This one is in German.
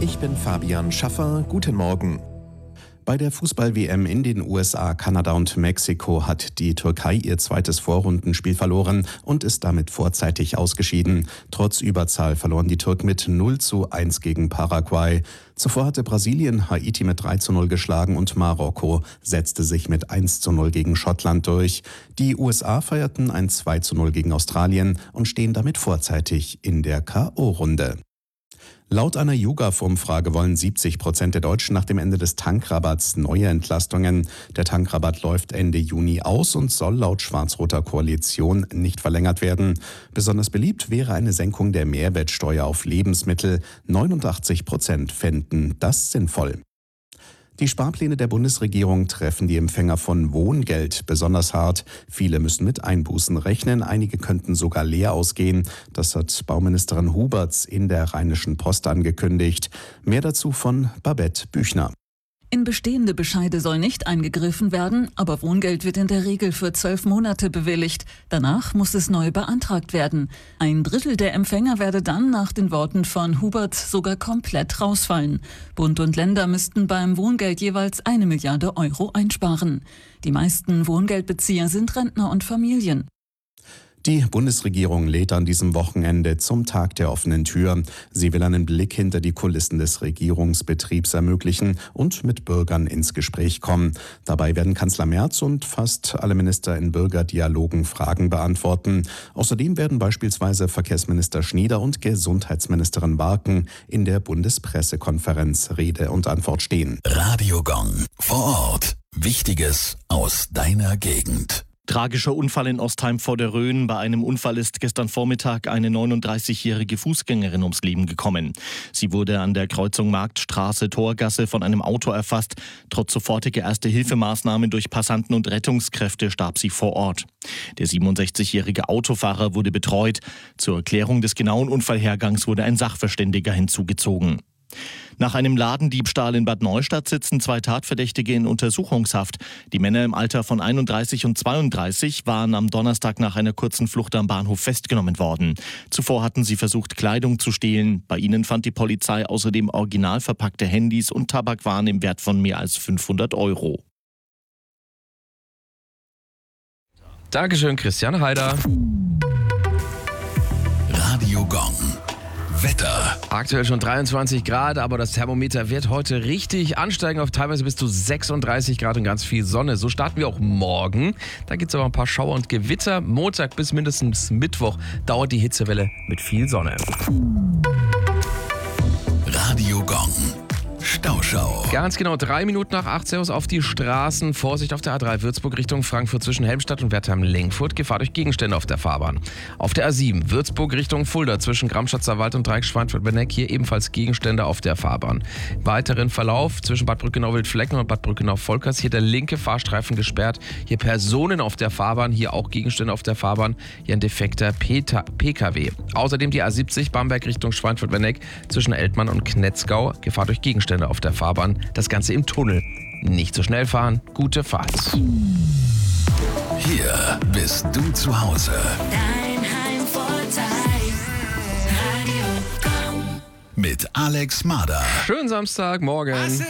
Ich bin Fabian Schaffer. Guten Morgen. Bei der Fußball-WM in den USA, Kanada und Mexiko hat die Türkei ihr zweites Vorrundenspiel verloren und ist damit vorzeitig ausgeschieden. Trotz Überzahl verloren die Türken mit 0:1 gegen Paraguay. Zuvor hatte Brasilien Haiti mit 3:0 geschlagen und Marokko setzte sich mit 1:0 gegen Schottland durch. Die USA feierten ein 2:0 gegen Australien und stehen damit vorzeitig in der K.O.-Runde. Laut einer YouGov-Umfrage wollen 70% der Deutschen nach dem Ende des Tankrabatts neue Entlastungen. Der Tankrabatt läuft Ende Juni aus und soll laut schwarz-roter Koalition nicht verlängert werden. Besonders beliebt wäre eine Senkung der Mehrwertsteuer auf Lebensmittel. 89% fänden das sinnvoll. Die Sparpläne der Bundesregierung treffen die Empfänger von Wohngeld besonders hart. Viele müssen mit Einbußen rechnen, einige könnten sogar leer ausgehen. Das hat Bauministerin Huberts in der Rheinischen Post angekündigt. Mehr dazu von Babette Büchner. In bestehende Bescheide soll nicht eingegriffen werden, aber Wohngeld wird in der Regel für 12 Monate bewilligt. Danach muss es neu beantragt werden. 1/3 der Empfänger werde dann nach den Worten von Hubert sogar komplett rausfallen. Bund und Länder müssten beim Wohngeld jeweils 1 Milliarde Euro einsparen. Die meisten Wohngeldbezieher sind Rentner und Familien. Die Bundesregierung lädt an diesem Wochenende zum Tag der offenen Tür. Sie will einen Blick hinter die Kulissen des Regierungsbetriebs ermöglichen und mit Bürgern ins Gespräch kommen. Dabei werden Kanzler Merz und fast alle Minister in Bürgerdialogen Fragen beantworten. Außerdem werden beispielsweise Verkehrsminister Schnieder und Gesundheitsministerin Barken in der Bundespressekonferenz Rede und Antwort stehen. Radio Gong. Vor Ort. Wichtiges aus deiner Gegend. Tragischer Unfall in Ostheim vor der Rhön. Bei einem Unfall ist gestern Vormittag eine 39-jährige Fußgängerin ums Leben gekommen. Sie wurde an der Kreuzung Marktstraße-Torgasse von einem Auto erfasst. Trotz sofortiger Erste-Hilfe-Maßnahmen durch Passanten und Rettungskräfte starb sie vor Ort. Der 67-jährige Autofahrer wurde betreut. Zur Klärung des genauen Unfallhergangs wurde ein Sachverständiger hinzugezogen. Nach einem Ladendiebstahl in Bad Neustadt sitzen 2 Tatverdächtige in Untersuchungshaft. Die Männer im Alter von 31 und 32 waren am Donnerstag nach einer kurzen Flucht am Bahnhof festgenommen worden. Zuvor hatten sie versucht, Kleidung zu stehlen. Bei ihnen fand die Polizei außerdem original verpackte Handys und Tabakwaren im Wert von mehr als 500 Euro. Dankeschön, Christian Heider. Radio Gong. Wetter. Aktuell schon 23 Grad, aber das Thermometer wird heute richtig ansteigen auf teilweise bis zu 36 Grad und ganz viel Sonne. So starten wir auch morgen. Da gibt es aber ein paar Schauer und Gewitter. Montag bis mindestens Mittwoch dauert die Hitzewelle mit viel Sonne. Radio Gong. Stauschau. Ganz genau 3 Minuten nach 8 Servus auf die Straßen. Vorsicht auf der A3 Würzburg Richtung Frankfurt zwischen Helmstadt und Wertheim-Lengfurt. Gefahr durch Gegenstände auf der Fahrbahn. Auf der A7 Würzburg Richtung Fulda zwischen Gramstadter Wald und Dreieck Schweinfurt-Beneck. Hier ebenfalls Gegenstände auf der Fahrbahn. Weiteren Verlauf zwischen Bad Brückenau-Wildflecken und Bad Brückenau-Volkers. Hier der linke Fahrstreifen gesperrt. Hier Personen auf der Fahrbahn. Hier auch Gegenstände auf der Fahrbahn. Hier ein defekter PKW. Außerdem die A70 Bamberg Richtung Schweinfurt-Beneck zwischen Eltmann und Knetzgau. Gefahr durch Gegenstände auf der Fahrbahn, das Ganze im Tunnel. Nicht so schnell fahren, gute Fahrt. Hier bist du zu Hause. Dein Heimvorteil. Radio Gong. Mit Alex Mader. Schönen Samstagmorgen.